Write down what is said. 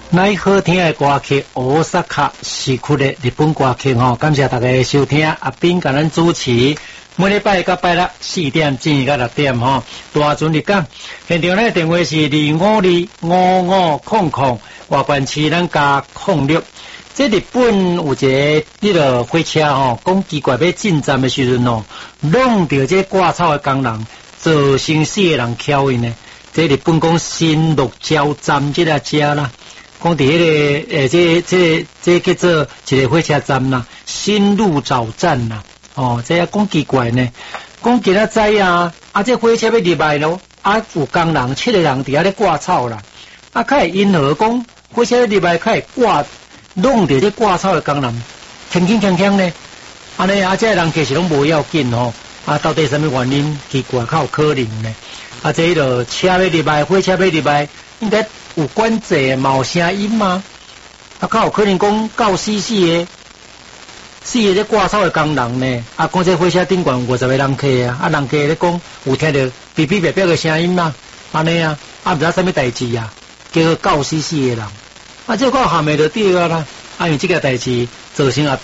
乃好听的歌曲，大阪市区的日本歌曲吼，感谢大家收听。阿斌甲咱主持，每礼拜到拜六4点至到6点吼，大船日讲。现场呢电话是252555，外关市咱加06。这日本有一个那个火车吼，讲奇怪要进站的时阵吼，弄到这挂草的工人，造成4个人翘因呢。这日本讲新鹿交站这个车啦。讲伫迄个这叫做一个火车站啦，新鹿沼站啦，哦，这也讲奇怪呢。讲今仔载啊，这火车要入来咯，有工人7个人伫遐咧挂草啦，较会因何讲火车要入来，较会挂弄着这挂草的工人，轻轻锵锵呢？安尼这人其实拢无要紧吼，到底什么原因？奇怪，较有可能呢？这个车要入来，火车要入来，应该有管制嘛有声音吗？较有可能讲到4个咧挂草的工人呢？讲这火车顶悬50个人客人客咧讲有听到哔哔哔哔的声音嘛？安尼毋知啥物代志叫做到4个人，这个含的就对啦。因为这个代志造成